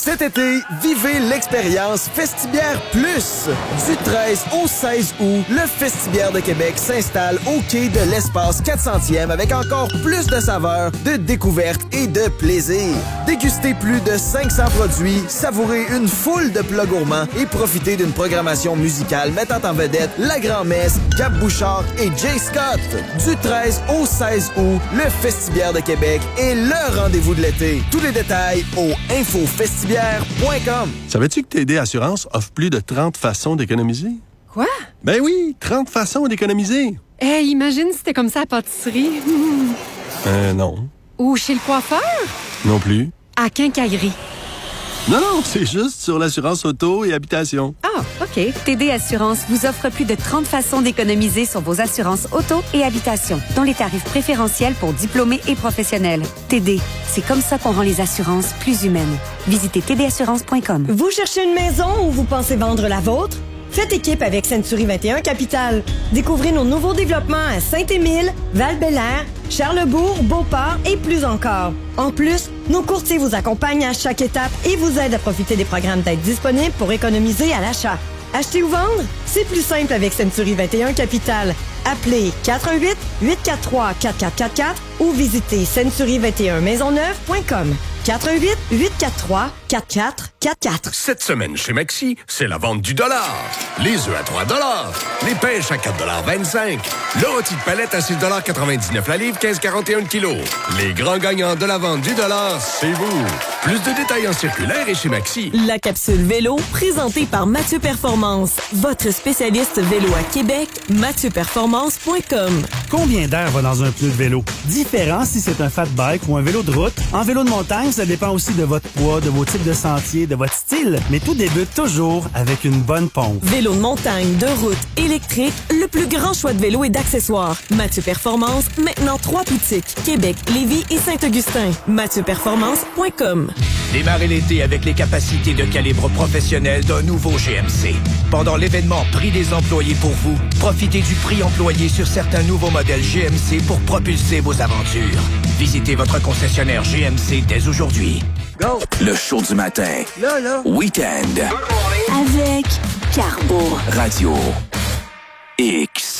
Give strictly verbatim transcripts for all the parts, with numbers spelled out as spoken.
Cet été, vivez l'expérience Festibière Plus. Du treize au seize août, le Festibière de Québec s'installe au quai de l'espace quatre centième avec encore plus de saveurs, de découvertes et de plaisir. Dégustez plus de cinq cents produits, savourez une foule de plats gourmands et profitez d'une programmation musicale mettant en vedette La Grand-Messe, Gab Bouchard et Jay Scott. Du treize au seize août, le Festibière de Québec est le rendez-vous de l'été. Tous les détails au info festibière point com. Savais-tu que T D Assurance offre plus de trente façons d'économiser? Quoi? Ben oui, trente façons d'économiser. Eh, hey, imagine si c'était comme ça à la pâtisserie. Euh, non. Ou chez le coiffeur? Non plus. À quincaillerie. Non, non, c'est juste sur l'assurance auto et habitation. Ah, OK. T D Assurance vous offre plus de trente façons d'économiser sur vos assurances auto et habitation, dont les tarifs préférentiels pour diplômés et professionnels. T D, c'est comme ça qu'on rend les assurances plus humaines. Visitez t d assurance point com. Vous cherchez une maison ou vous pensez vendre la vôtre? Faites équipe avec Century vingt et un Capital. Découvrez nos nouveaux développements à Saint-Émile, Val-Bélair, Charlesbourg, Beauport et plus encore. En plus, nos courtiers vous accompagnent à chaque étape et vous aident à profiter des programmes d'aide disponibles pour économiser à l'achat. Acheter ou vendre? C'est plus simple avec Century vingt et un Capital. Appelez quatre un huit, huit quatre trois, quatre quatre quatre quatre ou visitez century vingt et un maisonneuve point com. quatre un huit, huit quatre trois, quatre quatre quatre quatre. Cette semaine chez Maxi, c'est la vente du dollar. Les œufs à trois dollars. Les pêches à quatre vingt-cinq. Le rôti de palette à six quatre-vingt-dix-neuf la livre, quinze quarante et un le kilo. Les grands gagnants de la vente du dollar, c'est vous. Plus de détails en circulaire et chez Maxi. La capsule vélo, présentée par Mathieu Performance. Votre spécialiste vélo à Québec, mathieu performance point com. Combien d'air va dans un pneu de vélo? Différent si c'est un fat bike ou un vélo de route. En vélo de montagne, ça dépend aussi de votre poids, de vos types de sentiers, de votre style. Mais tout débute toujours avec une bonne pompe. Vélo de montagne, de route, électrique, le plus grand choix de vélos et d'accessoires. Mathieu Performance, maintenant trois boutiques. Québec, Lévis et Saint-Augustin. mathieu performance point com. Démarrez l'été avec les capacités de calibre professionnel d'un nouveau G M C. Pendant l'événement Prix des employés pour vous, profitez du prix employé sur certains nouveaux modèles G M C pour propulser vos aventures. Visitez votre concessionnaire G M C dès aujourd'hui. Go! Le show du matin. Là, là. Week-end. Avec Carbo. Radio X.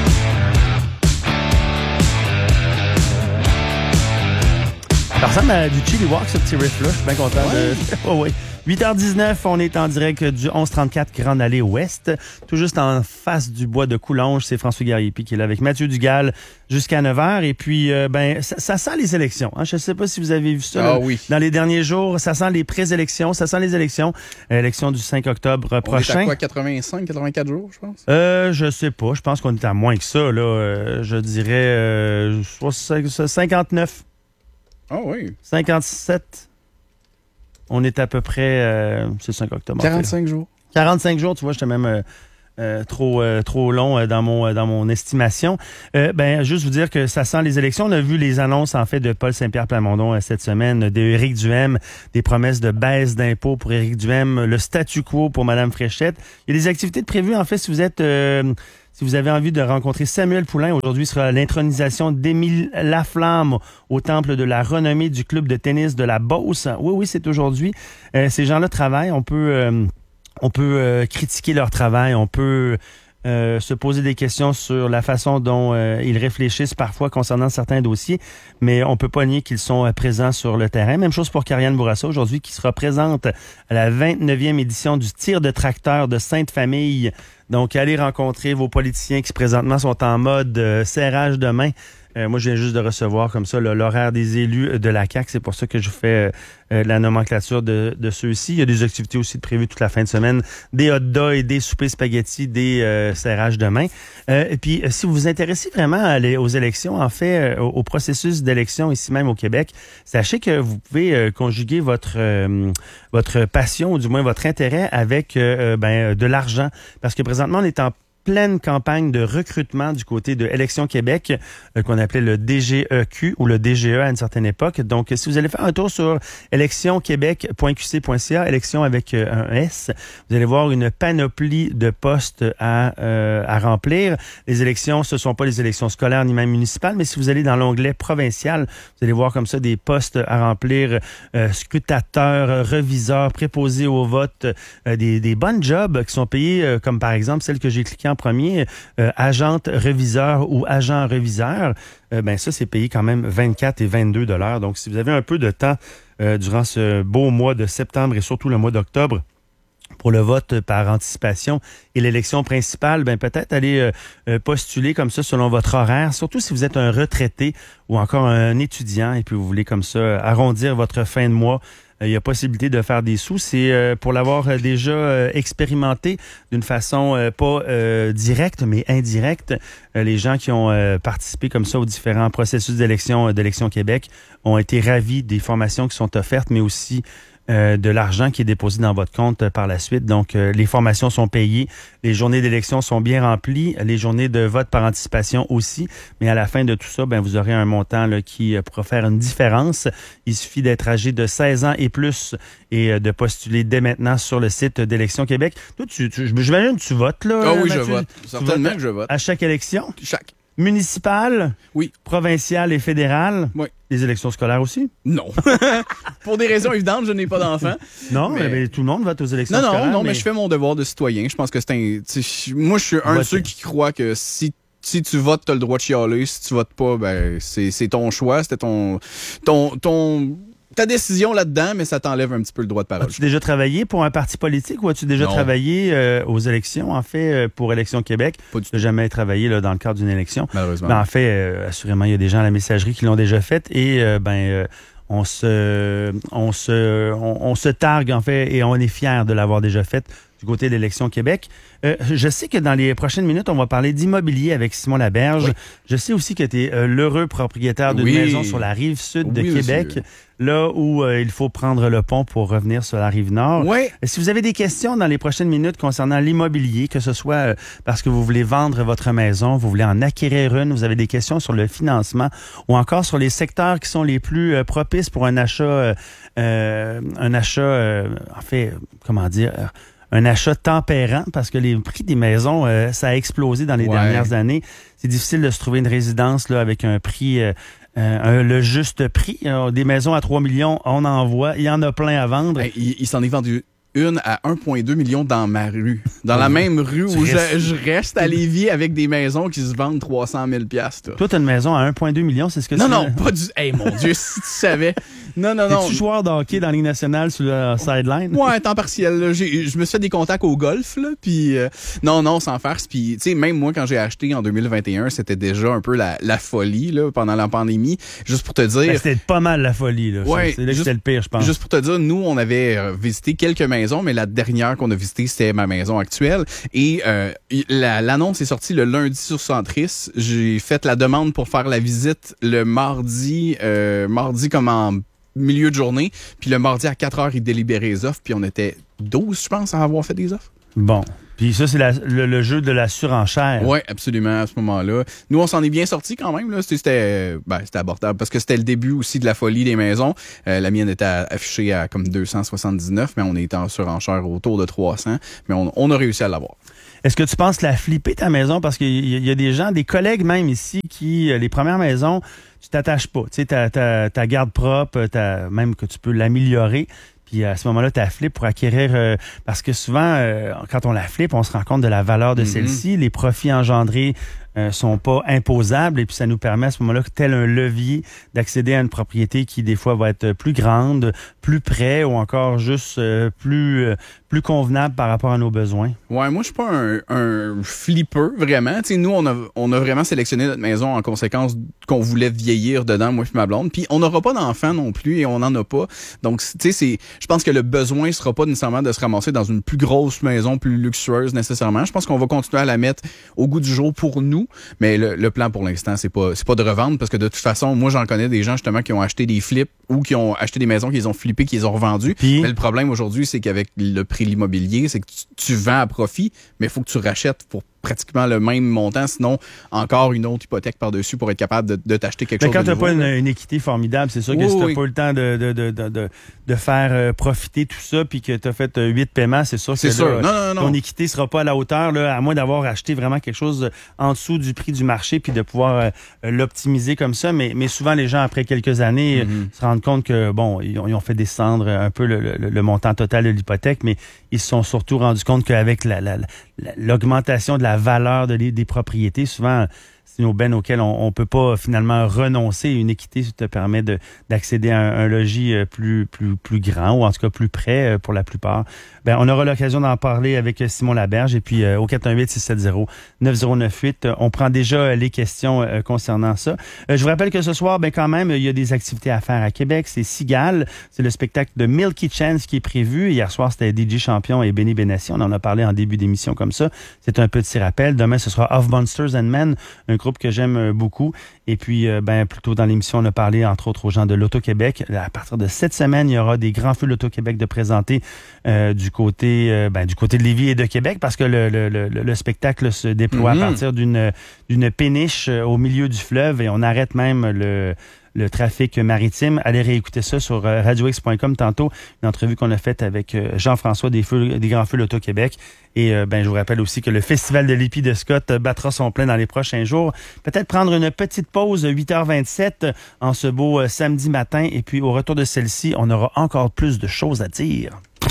Ça ressemble à du Chili Walk, ce petit riff-là. Je suis bien content ouais. de... oh, oui. huit heures dix-neuf, on est en direct du onze trente-quatre Grande Allée Ouest, tout juste en face du bois de Coulonges. C'est François Gariépi qui est là avec Mathieu Dugal jusqu'à neuf heures. Et puis, euh, ben, ça, ça sent les élections. Hein. Je ne sais pas si vous avez vu ça ah, là, oui. dans les derniers jours. Ça sent les pré-élections, ça sent les élections. Élection du cinq octobre on prochain. On est à quoi, quatre-vingt-cinq, quatre-vingt-quatre jours, je pense? Euh, je sais pas. Je pense qu'on est à moins que ça. Là. Euh, je dirais euh, cinquante-neuf. Ah oh, oui. cinquante-sept. On est à peu près... Euh, c'est le cinq octobre. quarante-cinq en fait. jours. quarante-cinq jours, tu vois, j'étais même... Euh, Euh, trop euh, trop long euh, dans mon euh, dans mon estimation. Euh, ben juste vous dire que ça sent les élections. On a vu les annonces en fait de Paul Saint-Pierre Plamondon euh, cette semaine, d'Éric Duhaime, des promesses de baisse d'impôts pour Éric Duhaime, le statu quo pour Madame Fréchette. Il y a des activités de prévues en fait si vous êtes euh, si vous avez envie de rencontrer Samuel Poulain. Aujourd'hui sera l'intronisation d'Émile Laflamme au temple de la renommée du club de tennis de la Beauce. Oui oui, c'est aujourd'hui. Euh, ces gens-là travaillent, on peut euh, On peut euh, critiquer leur travail, on peut euh, se poser des questions sur la façon dont euh, ils réfléchissent parfois concernant certains dossiers, mais on peut pas nier qu'ils sont euh, présents sur le terrain. Même chose pour Karianne Bourassa aujourd'hui, qui sera présente à la vingt-neuvième édition du tir de tracteur de Sainte-Famille. Donc, allez rencontrer vos politiciens qui présentement sont en mode euh, serrage de main. Euh, moi, je viens juste de recevoir comme ça là, l'horaire des élus de la C A Q. C'est pour ça que je fais euh, la nomenclature de, de ceux-ci. Il y a des activités aussi de prévues toute la fin de semaine. Des hot dogs, des soupers spaghettis, des euh, serrages de main. Euh, et puis, si vous vous intéressez vraiment à aller aux élections, en fait, euh, au, au processus d'élection ici même au Québec, sachez que vous pouvez euh, conjuguer votre euh, votre passion, ou du moins votre intérêt avec euh, ben, de l'argent. Parce que présentement, on est en pleine campagne de recrutement du côté de Élections Québec, euh, qu'on appelait le D G E Q ou le D G E à une certaine époque. Donc, si vous allez faire un tour sur élections québec point q c point c a, élection avec euh, un S, vous allez voir une panoplie de postes à, euh, à remplir. Les élections, ce sont pas les élections scolaires ni même municipales, mais si vous allez dans l'onglet provincial, vous allez voir comme ça des postes à remplir, euh, scrutateurs, reviseurs, préposés au vote, euh, des, des bonnes jobs qui sont payés, euh, comme par exemple celle que j'ai cliqué en premier, euh, agente reviseur ou agent reviseur. Euh, ben ça, c'est payé quand même vingt-quatre et vingt-deux dollars. Donc, si vous avez un peu de temps euh, durant ce beau mois de septembre et surtout le mois d'octobre, pour le vote par anticipation et l'élection principale, ben peut-être aller euh, postuler comme ça selon votre horaire, surtout si vous êtes un retraité ou encore un étudiant et puis vous voulez comme ça arrondir votre fin de mois. Il y a possibilité de faire des sous. C'est euh, pour l'avoir déjà euh, expérimenté d'une façon euh, pas euh, directe, mais indirecte. Euh, les gens qui ont euh, participé comme ça aux différents processus d'élection euh, d'Élections Québec ont été ravis des formations qui sont offertes, mais aussi Euh, de l'argent qui est déposé dans votre compte euh, par la suite. Donc, euh, les formations sont payées, les journées d'élection sont bien remplies, les journées de vote par anticipation aussi, mais à la fin de tout ça, ben vous aurez un montant là, qui euh, pourra faire une différence. Il suffit d'être âgé de seize ans et plus et euh, de postuler dès maintenant sur le site d'Élections Québec. Toi, tu, tu, j'imagine que tu votes, là. Ah oui, Mathieu? je vote. Certainement que je vote. À chaque élection? Chaque. Municipale? Oui. Provinciale et fédérale? Oui. Les élections scolaires aussi? Non. Pour des raisons évidentes, je n'ai pas d'enfant. Non, mais... mais tout le monde vote aux élections non, scolaires. Non, non, mais... mais je fais mon devoir de citoyen. Je pense que c'est un... Moi, je suis un de ceux qui croient que si Si tu votes, tu as le droit de chialer. Si tu votes pas, ben c'est, c'est ton choix. C'était ton, ton, ton, ta décision là-dedans, mais ça t'enlève un petit peu le droit de parole. As-tu déjà travaillé pour un parti politique ou as-tu déjà non. travaillé euh, aux élections, en fait, euh, pour Élections Québec? Pas du tout. Jamais travaillé là, dans le cadre d'une élection. Malheureusement. Ben, en fait, euh, assurément, il y a des gens à la messagerie qui l'ont déjà fait et euh, ben euh, on se on se on, on se targue en fait et on est fiers de l'avoir déjà fait du côté de l'Élection Québec. Euh, je sais que dans les prochaines minutes, on va parler d'immobilier avec Simon Laberge. Oui. Je sais aussi que tu es euh, l'heureux propriétaire d'une oui. maison sur la rive sud de oui, Québec, monsieur. là où euh, il faut prendre le pont pour revenir sur la rive nord. Oui. Si vous avez des questions dans les prochaines minutes concernant l'immobilier, que ce soit euh, parce que vous voulez vendre votre maison, vous voulez en acquérir une, vous avez des questions sur le financement ou encore sur les secteurs qui sont les plus euh, propices pour un achat, euh, euh, un achat, euh, en fait, comment dire... Euh, un achat tempérant parce que les prix des maisons, euh, ça a explosé dans les ouais. dernières années. C'est difficile de se trouver une résidence là avec un prix, euh, euh, un, le juste prix. Alors, des maisons à trois millions, on en voit. Il y en a plein à vendre. Ben, il, il s'en est vendu une à un virgule deux million dans ma rue. Dans la même rue où je, je reste à Lévis avec des maisons qui se vendent trois cent mille dollars. Toi, tu as une maison à un virgule deux million, c'est ce que non, tu Non, non, pas du... Hey, mon Dieu, si tu savais... Non, non, non. Es-tu joueur de hockey dans la Ligue nationale sur la sideline? Ouais, temps partiel. Là. J'ai, je me suis fait des contacts au golf, là, puis euh, non, non, sans farce. Puis, tu sais, même moi, quand j'ai acheté en deux mille vingt et un, c'était déjà un peu la, la folie, là, pendant la pandémie. Juste pour te dire... Ben, c'était pas mal la folie, là. Ouais, c'est là que c'était le pire, je pense. Juste pour te dire, nous, on avait euh, visité quelques maisons, mais la dernière qu'on a visitée, c'était ma maison actuelle. Et euh, la, l'annonce est sortie le lundi sur Centris. J'ai fait la demande pour faire la visite le mardi, euh, mardi comme en milieu de journée, puis le mardi à quatre heures, ils délibéraient les offres, puis on était douze, je pense, à avoir fait des offres. Bon. Puis ça, c'est la, le, le jeu de la surenchère. Oui, absolument, à ce moment-là. Nous, on s'en est bien sortis quand même. Là. C'était, ben, c'était abordable parce que c'était le début aussi de la folie des maisons. Euh, la mienne était affichée à comme deux cent soixante-dix-neuf, mais on était en surenchère autour de trois cents, mais on, on a réussi à l'avoir. Est-ce que tu penses la flipper, ta maison? Parce qu'il y, y a des gens, des collègues même ici, qui, les premières maisons, tu t'attaches pas. Tu sais, ta, ta, ta garde propre, ta, même que tu peux l'améliorer. Puis à ce moment-là, tu la flippes pour acquérir... Euh, parce que souvent, euh, quand on la flippe, on se rend compte de la valeur de mm-hmm. celle-ci. Les profits engendrés euh, sont pas imposables et puis ça nous permet à ce moment-là, tel un levier, d'accéder à une propriété qui, des fois, va être plus grande, plus près ou encore juste euh, plus... Euh, plus convenable par rapport à nos besoins. Ouais, moi je suis pas un, un flipper vraiment. Tu sais, nous on a on a vraiment sélectionné notre maison en conséquence qu'on voulait vieillir dedans, moi et ma blonde. Puis on n'aura pas d'enfants non plus et on n'en a pas. Donc tu sais, c'est, je pense que le besoin sera pas nécessairement de se ramasser dans une plus grosse maison, plus luxueuse nécessairement. Je pense qu'on va continuer à la mettre au goût du jour pour nous. Mais le, le plan pour l'instant, c'est pas c'est pas de revendre parce que de toute façon, moi j'en connais des gens justement qui ont acheté des flips ou qui ont acheté des maisons qu'ils ont flippées, qu'ils ont revendues. Puis, mais le problème aujourd'hui, c'est qu'avec le prix de l'immobilier, c'est que tu, tu vends à profit, mais il faut que tu rachètes pour pratiquement le même montant, sinon encore une autre hypothèque par-dessus pour être capable de, de t'acheter quelque Mais chose quand de nouveau. Quand tu n'as pas une, une équité formidable, c'est sûr que oui, si tu n'as oui. pas eu le temps de, de, de, de, de, de faire euh, profiter tout ça puis que tu as fait euh, huit paiements, c'est sûr que c'est sûr. Là, non, non, non. ton équité sera pas à la hauteur, là, à moins d'avoir acheté vraiment quelque chose en dessous du prix du marché puis de pouvoir euh, l'optimiser comme ça. Mais, mais souvent, les gens, après quelques années, mm-hmm. se rendent compte que, bon, ils ont, ils ont fait descendre un peu le, le, le montant total de l'hypothèque, mais ils se sont surtout rendus compte qu'avec la, la, la, l'augmentation de la valeur de les, des propriétés, souvent, c'est une aubaine auquel on ne peut pas finalement renoncer. Une équité te permet de, d'accéder à un, un logis plus, plus, plus grand ou en tout cas plus près pour la plupart. Ben, on aura l'occasion d'en parler avec Simon Laberge et puis euh, au quatre un huit six sept zéro neuf zéro neuf huit, on prend déjà les questions euh, concernant ça. Euh, je vous rappelle que ce soir, ben quand même, il y a des activités à faire à Québec. C'est Cigale, c'est le spectacle de Milky Chance qui est prévu. Hier soir, c'était D J Champion et Benny Benassi. On en a parlé en début d'émission comme ça. C'est un petit rappel. Demain, ce sera Of Monsters and Men, un groupe que j'aime beaucoup. Et puis, euh, ben plus tôt dans l'émission, on a parlé entre autres aux gens de l'Auto-Québec. À partir de cette semaine, il y aura des grands feux de l'Auto-Québec de présenter euh, du côté euh, ben, du côté de Lévis et de Québec parce que le, le, le, le spectacle se déploie mm-hmm. à partir d'une d'une péniche au milieu du fleuve et on arrête même le le trafic maritime. Allez réécouter ça sur radio x point com tantôt, une entrevue qu'on a faite avec Jean-François des, feux, des Grands Feux l'Auto-Québec. Et euh, ben je vous rappelle aussi que le Festival de l'Épi de Scott battra son plein dans les prochains jours. Peut-être prendre une petite pause, huit heures vingt-sept, en ce beau euh, samedi matin. Et puis au retour de celle-ci, on aura encore plus de choses à dire.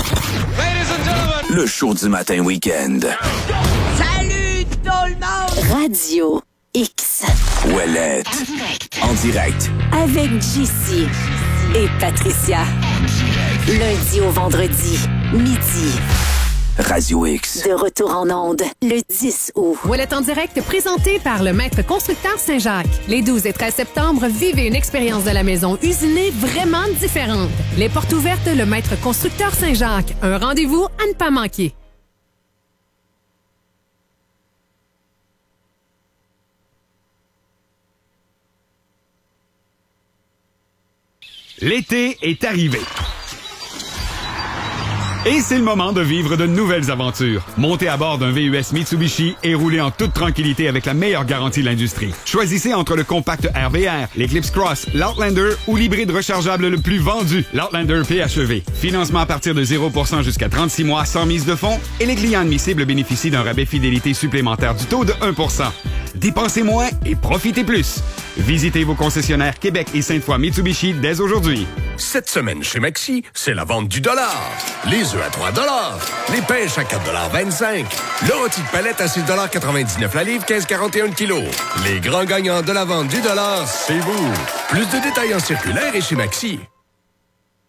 Le show du matin week-end. Salut tout le monde! Radio X. Ouellette. En direct. Avec J C et Patricia. Lundi au vendredi, midi. Radio X. De retour en onde, le dix août. Ouellette en direct, présenté par le Maître Constructeur Saint-Jacques. Les douze et treize septembre, vivez une expérience de la maison usinée vraiment différente. Les portes ouvertes, le Maître Constructeur Saint-Jacques. Un rendez-vous à ne pas manquer. L'été est arrivé. Et c'est le moment de vivre de nouvelles aventures. Montez à bord d'un V U S Mitsubishi et roulez en toute tranquillité avec la meilleure garantie de l'industrie. Choisissez entre le compact R V R, l'Eclipse Cross, l'Outlander ou l'hybride rechargeable le plus vendu, l'Outlander P H E V. Financement à partir de zéro pour cent jusqu'à trente-six mois sans mise de fonds et les clients admissibles bénéficient d'un rabais fidélité supplémentaire du taux de un pour cent. Dépensez moins et profitez plus. Visitez vos concessionnaires Québec et Sainte-Foy Mitsubishi dès aujourd'hui. Cette semaine chez Maxi, c'est la vente du dollar. Les œufs à trois dollars. Les pêches à quatre vingt-cinq. Le rôti de palette à six quatre-vingt-dix-neuf la livre, quinze quarante et un le kilo. Les grands gagnants de la vente du dollar, c'est vous. Plus de détails en circulaire et chez Maxi.